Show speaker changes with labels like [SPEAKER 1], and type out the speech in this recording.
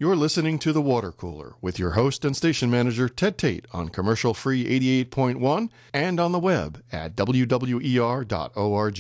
[SPEAKER 1] You're listening to The Water Cooler with your host and station manager, Ted Tate, on Commercial Free 88.1 and on the web at wwer.org.